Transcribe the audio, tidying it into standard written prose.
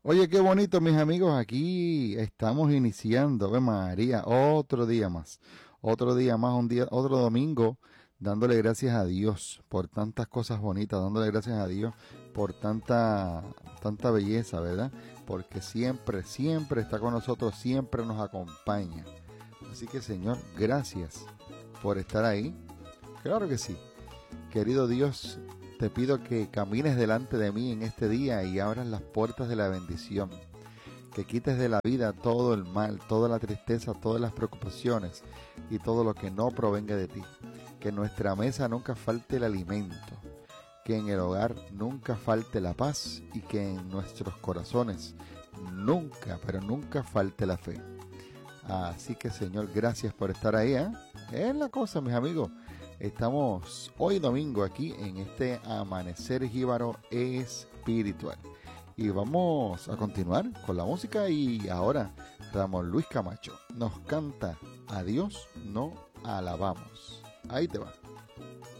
Oye, qué bonito, mis amigos. Aquí estamos iniciando, Ave María, otro día más, un día, otro domingo, dándole gracias a Dios por tantas cosas bonitas, dándole gracias a Dios por tanta belleza, ¿verdad? Porque siempre, siempre está con nosotros, siempre nos acompaña. Así que, Señor, gracias por estar ahí. Claro que sí. Querido Dios, te pido que camines delante de mí en este día y abras las puertas de la bendición, que quites de la vida todo el mal, toda la tristeza, todas las preocupaciones y todo lo que no provenga de ti. Que en nuestra mesa nunca falte el alimento, que en el hogar nunca falte la paz y que en nuestros corazones nunca, pero nunca falte la fe. Así que, Señor, gracias por estar ahí, ¿eh? Es la cosa, mis amigos. Estamos hoy domingo aquí en este amanecer jíbaro espiritual. Y vamos a continuar con la música y ahora Ramón Luis Camacho nos canta "A Dios no alabamos". Ahí te va.